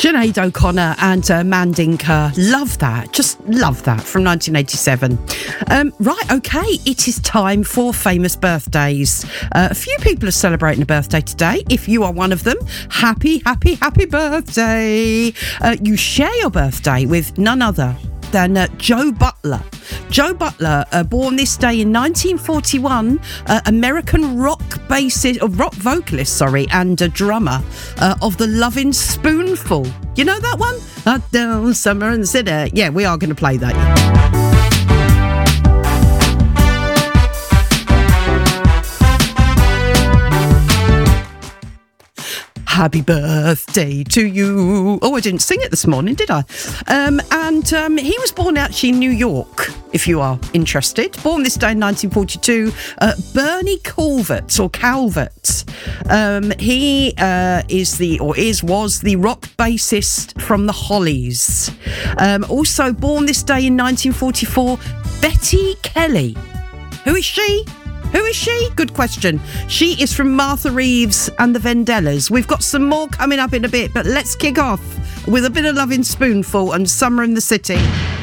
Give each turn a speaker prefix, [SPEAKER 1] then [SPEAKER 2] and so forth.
[SPEAKER 1] Sinead O'Connor and Mandinka. Love that. Just love that from 1987. Right, okay. It is time for famous birthdays. A few people are celebrating a birthday today. If you are one of them, happy birthday. You share your birthday with none other than Joe Butler. Joe Butler, born this day in 1941, American rock vocalist, and a drummer of the Lovin' Spoonful. You know that one? Up down summer in the city. Yeah, we are going to play that. Happy birthday to you. Oh, I didn't sing it this morning, did I? He was born actually in New York, if you are interested. Born this day in 1942, Bernie Calvert. He was the rock bassist from the Hollies. Also born this day in 1944, Betty Kelly. Who is she? Good question. She is from Martha Reeves and the Vandellas. We've got some more coming up in a bit, but let's kick off with a bit of Lovin' Spoonful and Summer in the City.